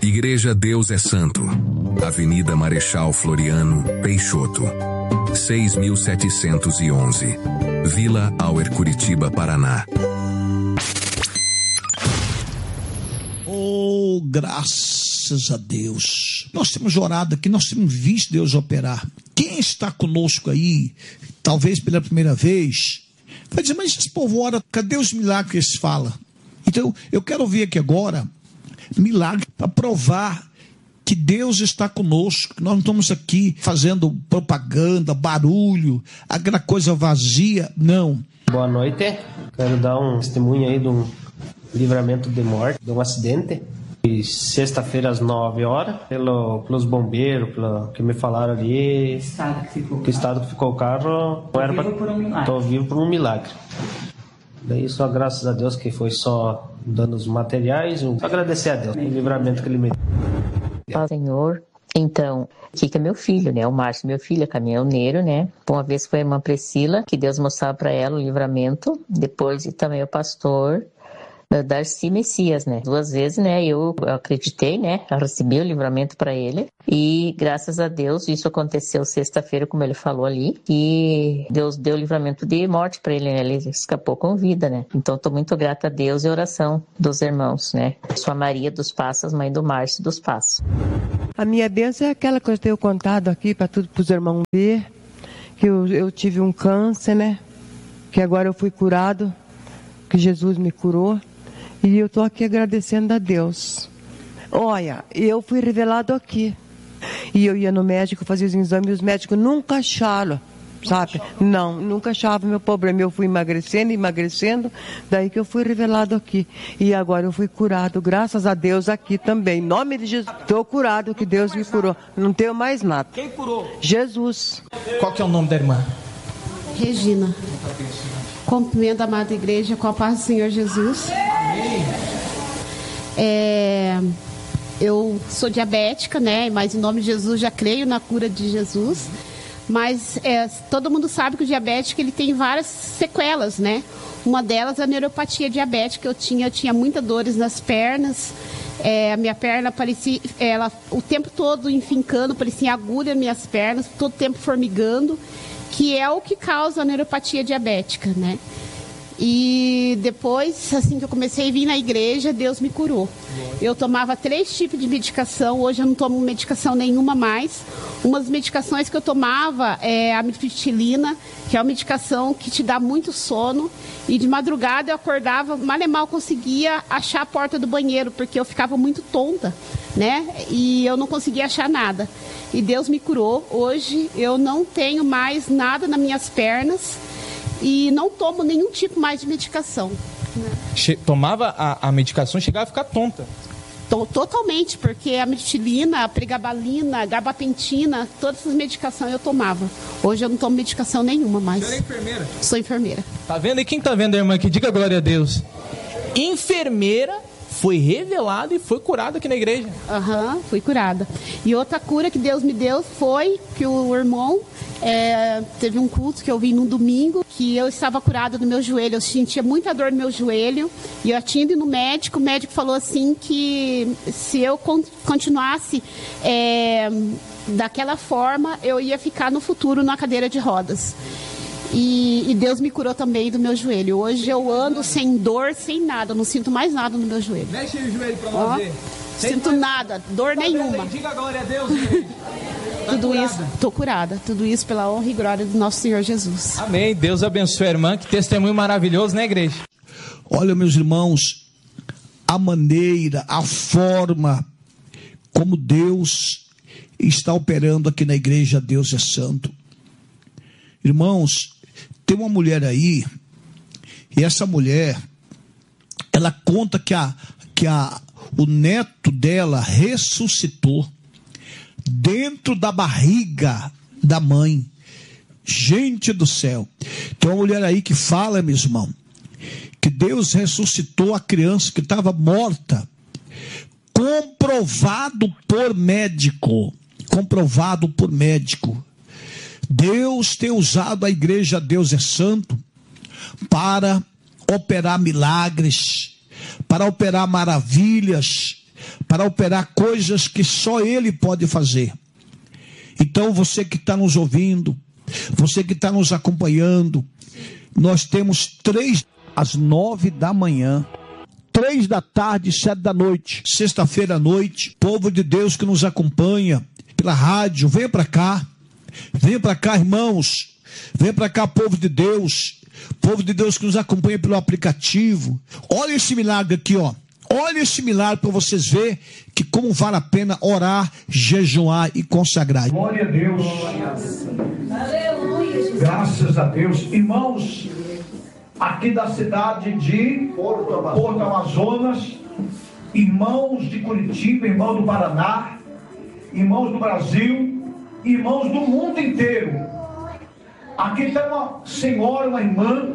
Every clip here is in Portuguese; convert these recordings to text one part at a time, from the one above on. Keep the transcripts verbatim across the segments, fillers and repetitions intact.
Igreja Deus é Santo, Avenida Marechal Floriano Peixoto, seis mil setecentos e onze, Vila Auer, Curitiba, Paraná. Oh, graças a Deus. Nós temos orado aqui, nós temos visto Deus operar. Quem está conosco aí, talvez pela primeira vez, vai dizer, mas esse povo ora, cadê os milagres que eles falam? Então, eu quero ver aqui agora milagre para provar que Deus está conosco, que nós não estamos aqui fazendo propaganda, barulho, aquela coisa vazia, não. Boa noite, quero dar um testemunho aí de um livramento de morte, de um acidente. E sexta-feira às nove horas, pelo, pelos bombeiros, pelo que me falaram ali, estado que, ficou que estado que ficou o carro, não era pra, um tô vivo por um milagre. Daí só graças a Deus que foi só danos materiais, só agradecer a Deus pelo livramento que ele me deu. Senhor, então, Kika é meu filho, né? O Márcio, meu filho, é caminhoneiro, né? Uma vez foi a irmã Priscila, que Deus mostrava para ela o livramento, depois e também o pastor Darcy Messias, né? Duas vezes, né? Eu acreditei, né? Eu recebi o livramento para ele e graças a Deus isso aconteceu sexta-feira, como ele falou ali, e Deus deu o livramento de morte para ele, né? Ele escapou com vida, né? Então estou muito grata a Deus e a oração dos irmãos, né? Sou a Maria dos Passos, mãe do Márcio dos Passos. A minha bênção é aquela que eu tenho contado aqui para todos os irmãos ver, que eu, eu tive um câncer, né? Que agora eu fui curado, que Jesus me curou. E eu estou aqui agradecendo a Deus. Olha, eu fui revelado aqui. E eu ia no médico fazer os exames e os médicos nunca acharam, sabe? Não, nunca achavam meu problema. Eu fui emagrecendo, emagrecendo, daí que eu fui revelado aqui. E agora eu fui curado, graças a Deus, aqui também. Em nome de Jesus, estou curado, que Deus me curou. Não tenho mais nada. Quem curou? Jesus. Qual que é o nome da irmã? Regina. Cumprimento a amada igreja com a paz do Senhor Jesus. É, eu sou diabética, né? Mas em nome de Jesus já creio na cura de Jesus. Mas é, todo mundo sabe que o diabético ele tem várias sequelas, né? Uma delas é a neuropatia diabética. Eu tinha, eu tinha muitas dores nas pernas. É, a minha perna parecia, ela o tempo todo enfincando, parecia agulha nas minhas pernas, todo tempo formigando, que é o que causa a neuropatia diabética, né? E depois, assim que eu comecei a vir na igreja, Deus me curou. Eu tomava três tipos de medicação, hoje eu não tomo medicação nenhuma mais. Uma das medicações que eu tomava é a amitriptilina, que é uma medicação que te dá muito sono. E de madrugada eu acordava, mal e mal conseguia achar a porta do banheiro, porque eu ficava muito tonta, né? E eu não conseguia achar nada. E Deus me curou. Hoje eu não tenho mais nada nas minhas pernas. E não tomo nenhum tipo mais de medicação. Che- tomava a, a medicação e chegava a ficar tonta? Tô, totalmente, porque a metilina, a pregabalina, a gabapentina, todas essas medicações eu tomava. Hoje eu não tomo medicação nenhuma mais. Você é enfermeira? Sou enfermeira. Tá vendo? E quem tá vendo a irmã aqui? Diga glória a Deus. Enfermeira foi revelada e foi curada aqui na igreja. Aham, uhum, fui curada. E outra cura que Deus me deu foi que o irmão é, teve um culto que eu vim num domingo, que eu estava curada do meu joelho. Eu sentia muita dor no meu joelho e eu tinha ido no médico. O médico falou assim que se eu continuasse é, daquela forma, eu ia ficar no futuro na cadeira de rodas. E, e Deus me curou também do meu joelho. Hoje eu ando sem dor, sem nada. Eu não sinto mais nada no meu joelho. Mexe o joelho pra nós ver. Sinto mais... nada, dor tá nenhuma. Diga glória a Deus, igreja. Tá Tudo curada. isso, estou curada. Tudo isso pela honra e glória do nosso Senhor Jesus. Amém. Deus abençoe a irmã. Que testemunho maravilhoso, né, igreja? Olha, meus irmãos, a maneira, a forma como Deus está operando aqui na igreja Deus é Santo. Irmãos, tem uma mulher aí, e essa mulher, ela conta que, a, que a, o neto dela ressuscitou dentro da barriga da mãe. Gente do céu. Tem uma mulher aí que fala, meu irmão, que Deus ressuscitou a criança que estava morta, comprovado por médico, comprovado por médico. Deus tem usado a igreja Deus é Santo para operar milagres, para operar maravilhas, para operar coisas que só Ele pode fazer. Então você que está nos ouvindo, você que está nos acompanhando, nós temos três às nove da manhã, três da tarde, sete da noite, sexta-feira à noite. Povo de Deus que nos acompanha pela rádio, venha para cá, venha para cá, irmãos, venha para cá, povo de Deus, povo de Deus que nos acompanha pelo aplicativo. Olha esse milagre aqui, ó. Olha esse milagre para vocês verem que como vale a pena orar, jejuar e consagrar. Glória a Deus. Aleluia. Graças a Deus. Irmãos, aqui da cidade de Porto Amazonas, Porto Amazonas, irmãos de Curitiba, irmãos do Paraná, irmãos do Brasil, irmãos do mundo inteiro. Aqui está uma senhora, uma irmã,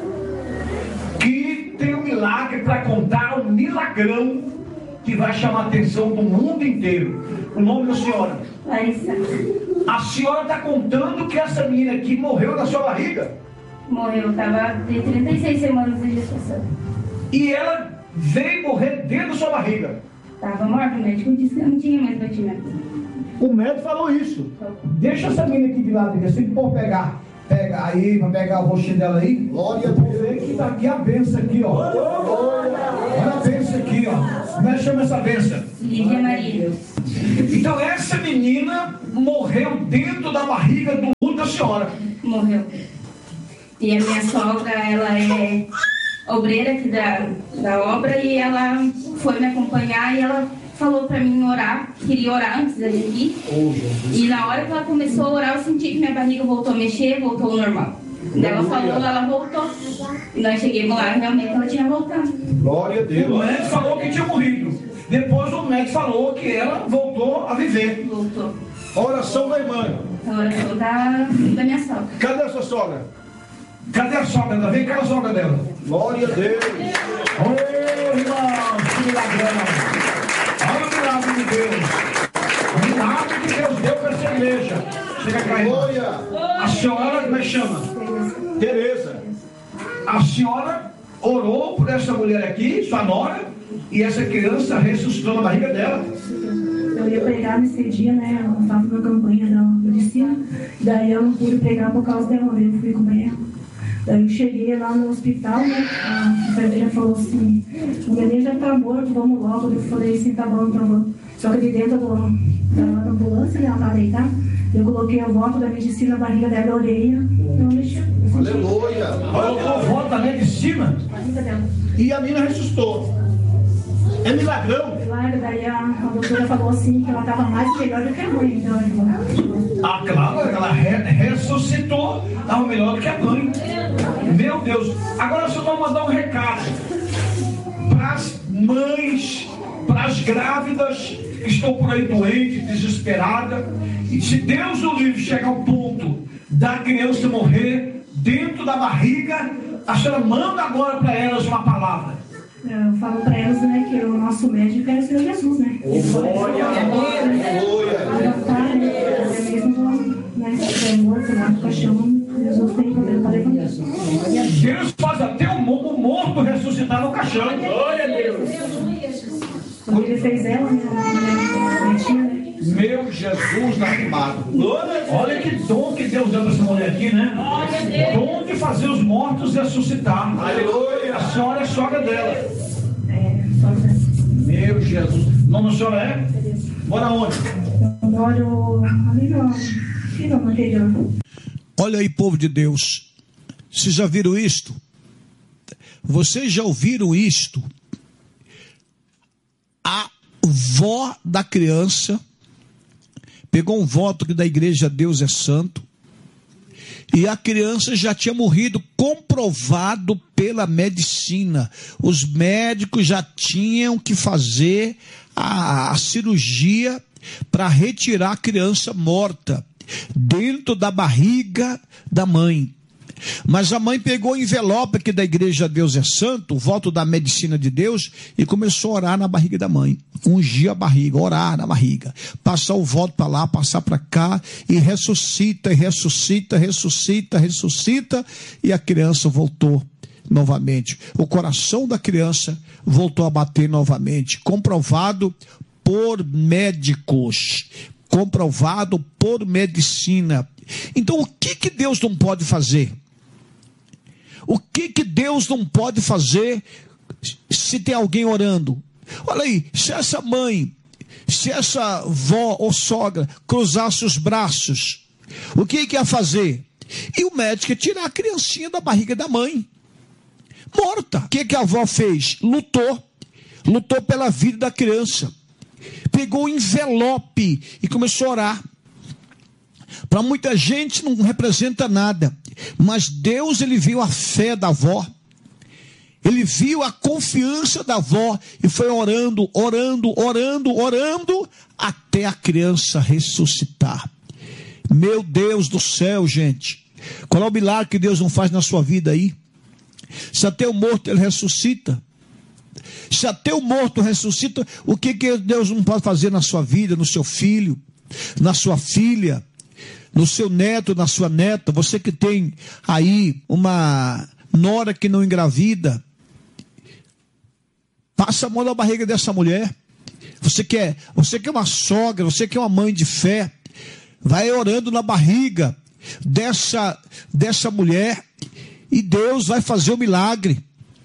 que tem um milagre para contar, um milagrão que vai chamar a atenção do mundo inteiro. O nome da senhora? Larissa. A senhora está contando que essa menina aqui morreu na sua barriga? Morreu, estava de trinta e seis semanas de gestação. E ela veio morrer dentro da sua barriga? Estava morta, o médico disse que não tinha mais batimento. O médico falou isso. Deixa essa menina aqui de lado, se ele for pegar. Pega aí, vai pegar o rostinho dela aí. Glória a Deus. Vê que tá aqui a benção aqui, ó. Olha a benção aqui, ó. Como é que chama essa benção? Lídia Maria. Então essa menina morreu dentro da barriga do útero da senhora. Morreu. E a minha sogra, ela é obreira aqui da, da obra e ela foi me acompanhar e ela falou pra mim orar, queria orar antes da gente ir. E na hora que ela começou a orar, eu senti que minha barriga voltou a mexer, voltou ao normal. Ela falou, ela voltou. E nós chegamos lá, realmente ela tinha voltado. Glória a Deus. O médico falou que tinha morrido. Depois o médico falou que ela voltou a viver. Voltou. A oração da irmã. A oração da, da minha sogra. Cadê a sua sogra? Cadê a sogra dela? Vem cá a sogra dela. Glória a Deus. Ô, irmão, que milagrão. Olha o milagre de Deus. O milagre que Deus deu para essa igreja. Chega cá, irmã. A senhora, como é que chama? Tereza. A senhora orou por essa mulher aqui, sua nora, e essa criança ressuscitou na barriga dela. Eu ia pregar nesse dia, né? Eu estava na campanha da medicina. Daí eu não pude pregar por causa dela, eu fui com ela. Daí eu cheguei lá no hospital, né? A enfermeira falou assim: o neném já tá morto, vamos logo. Eu falei assim: tá bom, tá bom. Só que de dentro do, da ambulância, ela tá deitada. Eu coloquei o voto da medicina na barriga dela, eu olhei. Eu mexi. Aleluia! Colocou o voto da medicina e a menina ressuscitou. É milagrão. Milagre, daí a, a doutora falou assim que ela estava mais melhor do que a mãe. Então, ah, claro, ela re, ressuscitou, estava melhor do que a mãe. Meu Deus. Agora só vou mandar um recado para as mães, para as grávidas que estão por aí doentes, desesperadas. E se Deus o livre chegar ao ponto da criança morrer dentro da barriga, a senhora manda agora para elas uma palavra. Eu falo para elas, né, que o nosso médico é o Senhor Jesus, né? Glória a Deus! Até mesmo, né, se é morto lá no caixão, Jesus tem poder para levantar. Deus faz até o morto ressuscitar no caixão. Glória a Deus! Quando ele fez ela, né, né? Meu Jesus arrimado. Olha que dom que Deus deu para essa mulher aqui, né? Dom de fazer os mortos ressuscitar. Aleluia! A senhora é sogra dela. É, sogra. Meu Jesus. O nome da senhora é? Mora onde? Eu moro ali no, no interior. Olha aí, povo de Deus. Vocês já viram isto? Vocês já ouviram isto? A vó da criança pegou um voto que da igreja Deus é Santo, e a criança já tinha morrido, comprovado pela medicina. Os médicos já tinham que fazer a, a cirurgia para retirar a criança morta dentro da barriga da mãe. Mas a mãe pegou o envelope aqui da igreja Deus é Santo, o voto da medicina de Deus, e começou a orar na barriga da mãe. Ungir a barriga, orar na barriga. Passar o voto para lá, passar para cá, e ressuscita, e ressuscita, ressuscita, ressuscita, e a criança voltou novamente. O coração da criança voltou a bater novamente. Comprovado por médicos. Comprovado por medicina. Então, o que, que Deus não pode fazer? O que, que Deus não pode fazer se tem alguém orando? Olha aí, se essa mãe, se essa vó ou sogra cruzasse os braços, o que, que ia fazer? E o médico ia tirar a criancinha da barriga da mãe, morta. O que, que a avó fez? Lutou. Lutou pela vida da criança. Pegou o envelope e começou a orar. Para muita gente não representa nada, mas Deus, ele viu a fé da avó, ele viu a confiança da avó e foi orando, orando, orando, orando, até a criança ressuscitar. Meu Deus do céu, gente, qual é o milagre que Deus não faz na sua vida aí? Se até o morto ele ressuscita, se até o morto ressuscita, o que, que Deus não pode fazer na sua vida, no seu filho, na sua filha, no seu neto, na sua neta? Você que tem aí uma nora que não engravida, passa a mão na barriga dessa mulher. Você que é, você que é uma sogra, você que é uma mãe de fé, vai orando na barriga dessa, dessa mulher e Deus vai fazer o milagre.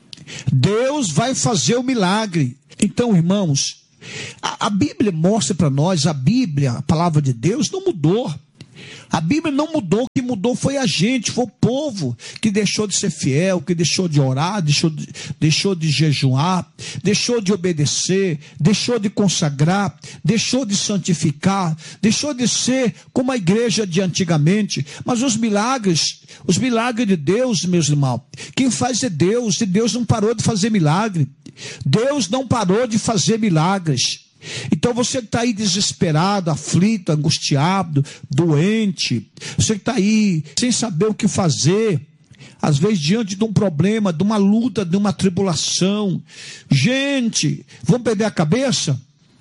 Deus vai fazer o milagre. Então, irmãos, a, a Bíblia mostra para nós, a Bíblia, a palavra de Deus não mudou. A Bíblia não mudou, o que mudou foi a gente, foi o povo que deixou de ser fiel, que deixou de orar, deixou de, deixou de jejuar, deixou de obedecer, deixou de consagrar, deixou de santificar, deixou de ser como a igreja de antigamente. Mas os milagres, os milagres de Deus, meus irmãos, quem faz é Deus, e Deus não parou de fazer milagre. Deus não parou de fazer milagres. Então você que está aí desesperado, aflito, angustiado, doente, você que está aí sem saber o que fazer, às vezes diante de um problema, de uma luta, de uma tribulação, gente, vamos perder a cabeça?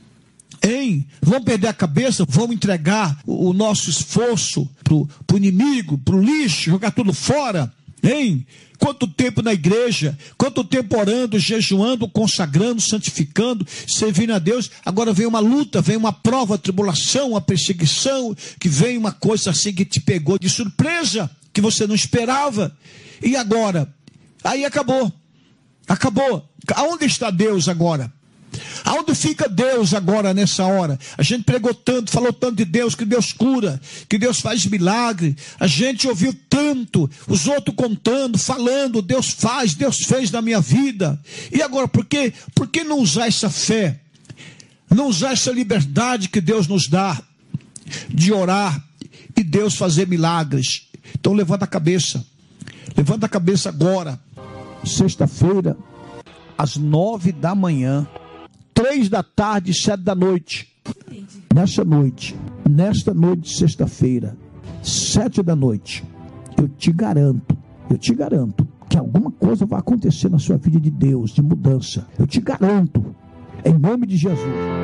Hein? Vamos perder a cabeça? Vamos entregar o, o nosso esforço para o inimigo, para o lixo, jogar tudo fora? Hein? Quanto tempo na igreja, quanto tempo orando, jejuando, consagrando, santificando, servindo a Deus. Agora vem uma luta, vem uma prova, tribulação, uma perseguição, que vem uma coisa assim que te pegou de surpresa, que você não esperava. E agora? Aí acabou. Acabou. Aonde está Deus agora? Aonde fica Deus agora nessa hora? A gente pregou tanto, falou tanto de Deus, que Deus cura, que Deus faz milagre. A gente ouviu tanto, os outros contando, falando, Deus faz, Deus fez na minha vida. E agora, por que, por que não usar essa fé? Não usar essa liberdade que Deus nos dá de orar e Deus fazer milagres? Então levanta a cabeça. Levanta a cabeça agora. Sexta-feira, às nove da manhã. Três da tarde, sete da noite. Nessa noite, nesta noite de sexta-feira, sete da noite, eu te garanto, eu te garanto que alguma coisa vai acontecer na sua vida de Deus, de mudança. Eu te garanto, em nome de Jesus.